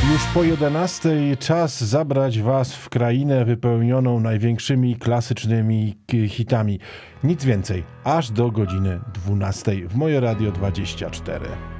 Już po 11 czas zabrać Was w krainę wypełnioną największymi klasycznymi hitami. Nic więcej, aż do godziny 12 w Moje Radio 24.